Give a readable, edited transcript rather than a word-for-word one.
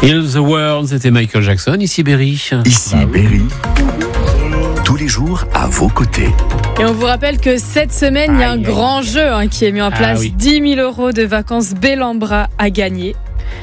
Heal the World, c'était Michael Jackson. Ici Berry. Ici Berry. Tous les jours à vos côtés. Et on vous rappelle que cette semaine, il y a un grand jeu qui est mis en place. 10 000 € de vacances Bellambra à gagner.